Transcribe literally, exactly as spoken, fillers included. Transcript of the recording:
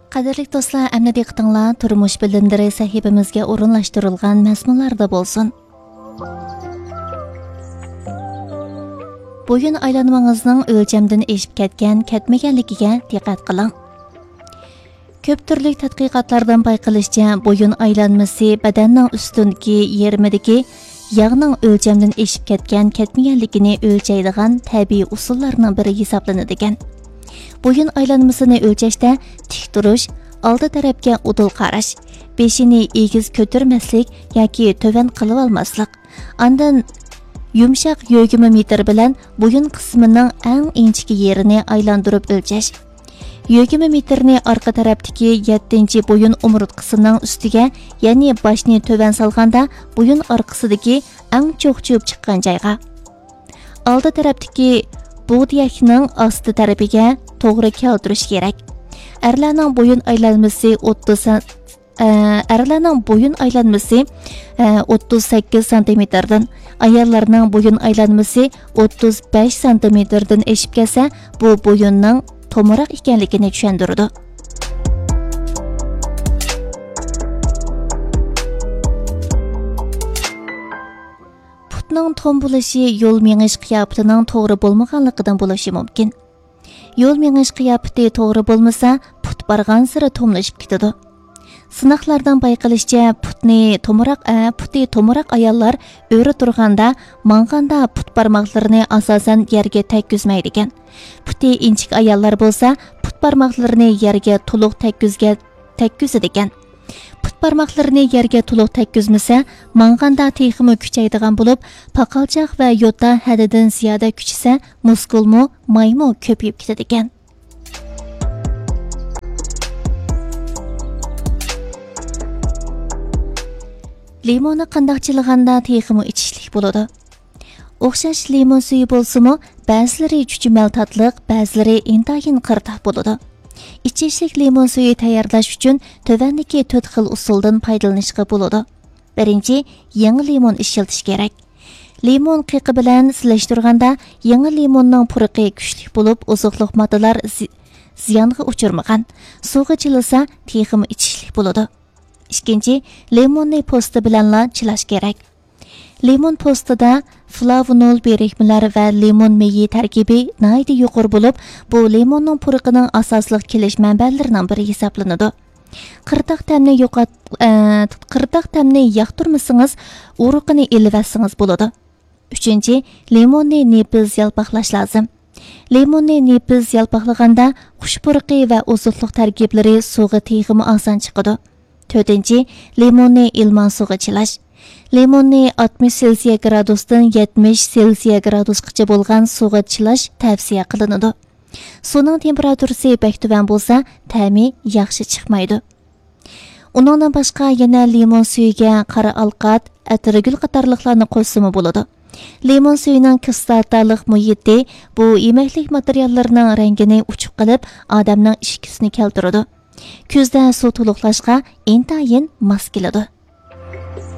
Qadirlik dostlar, əmni diqqətinizlər turmuş bilimləri sahibimizga o'rinlashtirilgan mazmunlarda bo'lsin. Bo'yin aylanmangizning o'lchamdan eshib ketgan, ketmaganligiga diqqat qiling. Ko'p turli tadqiqotlardan bayqilishicha, bo'yin aylanmasi badanning ustundagi yerimidagi yağning o'lchamdan eshib ketgan, ketmaganligini o'lchaydigan tabiiy usullarning biri hisoblanadi ekan. Bo'yin aylanmasini o'lchashda tik turish, oldi tarafga udul qarash, beshini egiz ko'tarmaslik yoki to'van qilib olmaslik. Andan yumshoq yo'gimometr bilan bo'yin qismining eng inchki yerini aylantirib o'lchash. Yo'gimometrni orqa tarafdagi yettinchi bo'yin umurtqasining ustiga, ya'ni boshni to'van solganda bo'yin orqasidagi eng cho'qchib chiqqan joyga, oldi tarafdagi bo'diyakning osti tarafiga to'g'ri keltirish kerak. Erlarning bo'yin aylanmasi o'ttiz erlarning bo'yin aylanmasi o'ttiz sakkiz santimetrdan, ayollarning bo'yin aylanmasi o'ttiz besh santimetrdan eshib kelsa, bu bo'yinning to'moroq ekanligini tushundirdi. Putning tom bo'lishi yo'l mengish qiyofatining to'g'ri bo'lmaganligidan bo'lishi mumkin. Yo'l mengish qiyofati to'g'ri bo'lmasa, put bargan sari tomlashib ketadi. Sinoqlardan bayqilishicha, putni to'moroq, puti to'moroq ayollar o'ri turganda, manganda put barmoqlarini asosan yerga tekkizmaydi ekan. Puti inchik ayollar bo'lsa, put barmoqlarini yerga to'liq tekkizga tekkizadi ekan. Put barmoqlarini yerga to'liq tekkizmasa, manganda texmi kuchaydigan bo'lib, paqalchoq va yo'ta hadidan ziyoda kuchisa, muskulmi, maymu ko'payib ketadi ekan. Limonni qandoqchilaganda texmi ichishlik bo'ladi. O'xshash limon suyi bo'lsa-mu, ba'zilari chuchmal tatliq, ba'zilari intayin qirtaq bo'ladi. İçişlik limon suyu tayyorlash uchun tövandagi to'rt xil usuldan foydalanishga bo'ladi. Birinchi, yangi limon ishlatilish kerak. Limon qiqi bilan silashtirganda yangi limonning puriqi kuchli bo'lib, oziqlik moddalar ziyonga uchirmagan. Suvga chilisa, texmi ichishlik bo'ladi. Ikkinchi, limonni po'sti bilanla chilash kerak. Limon postida flavonol birikmalar va limon meyi tarkibi naydi yuqori bo'lib, bu limonning puriqining asosli kelish manbalarining biri hisoblanadi. Qirtaq ta'mni yo'qot, qirtaq ta'mni yoqtirmasangiz, uruqini ilvasangiz bo'ladi. Uchinchi, limonni nepiz yalpaqlash lozim. Limonni nepiz yalpaqlaganda xush puriqi va oziqlik tarkiblari suvga teg'imi oson chiqadi. To'rtinchi, limonni ilman suvga chilash. Limonni oltmish selsiya gradusdan yetmish selsiya gradusgacha bo'lgan suvga chilash tavsiya qilinadi. Suvning temperaturasi bek tuvan bo'lsa, ta'mi yaxshi chiqmaydi. Uningdan boshqa yana limon suyiga qora alqat, atirgul qatorliqlarni qo'shsimi bo'ladi. Limon suyining kislotalik muhiti bu yemeklik materiallarining rangini uchuq qilib, odamning ishkisini keltiradi. Kuzda suv to'liqlashga intayin mos keladi.